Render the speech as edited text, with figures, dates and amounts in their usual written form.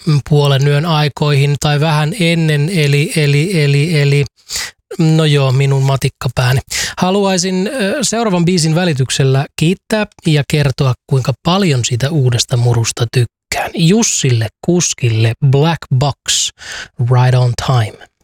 puolen yön aikoihin tai vähän ennen, eli no joo, minun matikkapääni. Haluaisin seuraavan biisin välityksellä kiittää ja kertoa, kuinka paljon siitä uudesta murusta tykkään. Jussille, kuskille, Black Box, Right on Time.